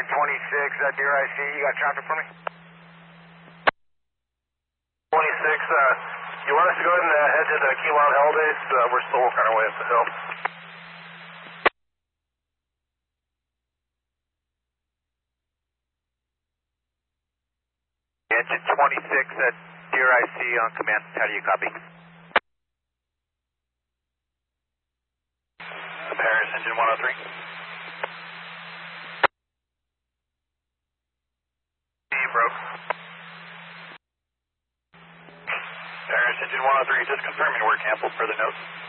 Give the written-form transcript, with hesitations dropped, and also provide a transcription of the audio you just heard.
Deer IC, you got traffic for me? 26, you want us to go ahead and head to the Keelan Hell Days? We're still working our way up the hill. Engine 26 at Deer IC on command. How do you copy? Paris, engine 103. Broke. Paris, engine 103, just confirming we're canceled for the note.